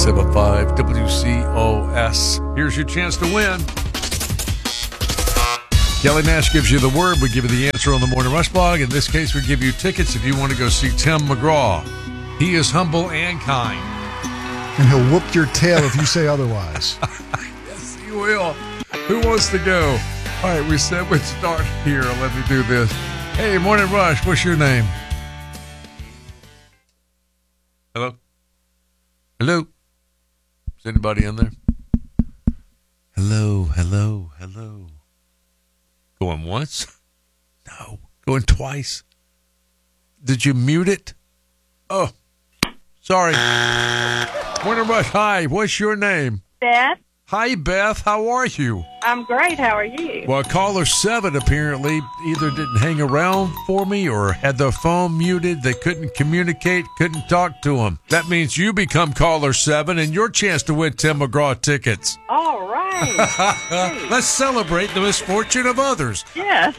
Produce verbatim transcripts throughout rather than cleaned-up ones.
ninety-seven point five W C O S. Here's your chance to win. Kelly Nash gives you the word. We give you the answer on the Morning Rush blog. In this case, we give you tickets if you want to go see Tim McGraw. He is humble and kind. And he'll whoop your tail if you say otherwise. Yes, he will. Who wants to go? All right, we said we'd start here. Let me do this. Hey, Morning Rush, what's your name? Hello? Hello? Is anybody in there? Hello, hello, hello. Going once? No. Going twice? Did you mute it? Oh, sorry. Morning Rush, hi. What's your name? Beth. Hi, Beth. How are you? I'm great. How are you? Well, caller seven apparently either didn't hang around for me or had their phone muted. They couldn't communicate, couldn't talk to them. That means you become caller seven and your chance to win Tim McGraw tickets. All right. Let's celebrate the misfortune of others. Yes.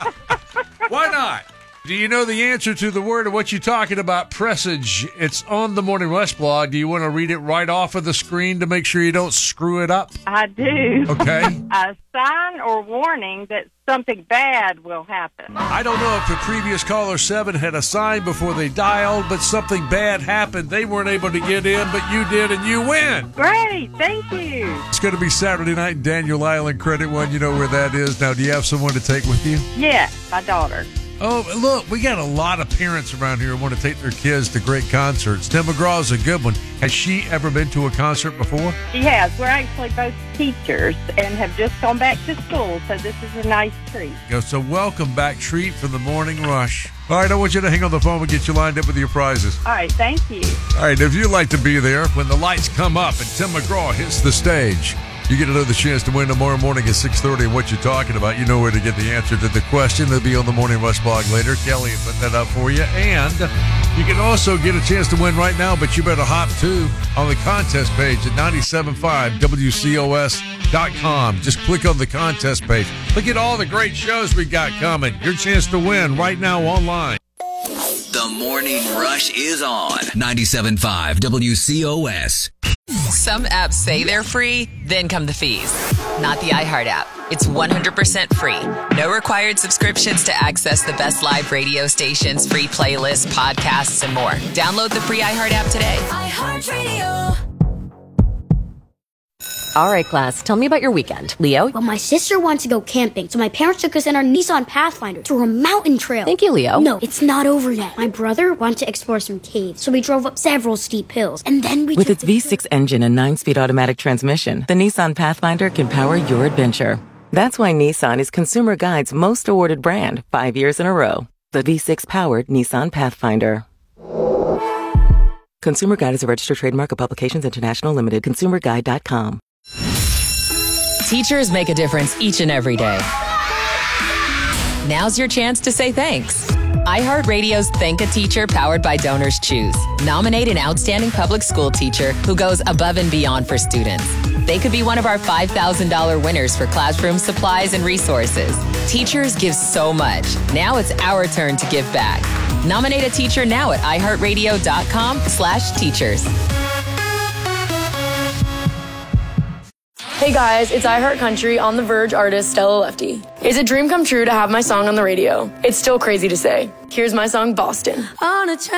Why not? Do you know the answer to the word of what you're talking about, presage? It's on the Morning Rush blog. Do you want to read it right off of the screen to make sure you don't screw it up? I do. Okay. A sign or warning that something bad will happen. I don't know if the previous caller seven had a sign before they dialed, but something bad happened. They weren't able to get in, but you did, and you win. Great. Thank you. It's going to be Saturday night in Daniel Island Credit One. You know where that is. Now, do you have someone to take with you? Yeah, my daughter. Oh, look, we got a lot of parents around here who want to take their kids to great concerts. Tim McGraw is a good one. Has she ever been to a concert before? She has. We're actually both teachers and have just gone back to school, so this is a nice treat. So welcome back treat from the Morning Rush. All right, I want you to hang on the phone and get you lined up with your prizes. All right, thank you. All right, if you'd like to be there when the lights come up and Tim McGraw hits the stage, you get another chance to win tomorrow morning at six thirty. And what you're talking about, you know where to get the answer to the question. They'll be on the Morning Rush blog later. Kelly will put that up for you. And you can also get a chance to win right now, but you better hop to on the contest page at ninety-seven point five W C O S dot com. Just click on the contest page. Look at all the great shows we got coming. Your chance to win right now online. The Morning Rush is on ninety-seven point five W C O S. Some apps say they're free, then come the fees. Not the iHeart app. It's one hundred percent free. No required subscriptions to access the best live radio stations, free playlists, podcasts, and more. Download the free iHeart app today. iHeartRadio. All right, class, tell me about your weekend. Leo? Well, my sister wants to go camping, so my parents took us in our Nissan Pathfinder through a mountain trail. Thank you, Leo. No, it's not over yet. My brother wanted to explore some caves, so we drove up several steep hills, and then we With took its the V six engine and nine-speed automatic transmission, the Nissan Pathfinder can power your adventure. That's why Nissan is Consumer Guide's most awarded brand, five years in a row. The V six-powered Nissan Pathfinder. Consumer Guide is a registered trademark of Publications International Limited. consumer guide dot com. Teachers make a difference each and every day. Now's your chance to say thanks. iHeartRadio's Thank a Teacher powered by Donors Choose. Nominate an outstanding public school teacher who goes above and beyond for students. They could be one of our five thousand dollars winners for classroom supplies and resources. Teachers give so much. Now it's our turn to give back. Nominate a teacher now at iHeartRadio.com slash teachers. Hey guys, it's iHeartCountry on the Verge artist Stella Lefty. It's a dream come true to have my song on the radio. It's still crazy to say. Here's my song, Boston. On a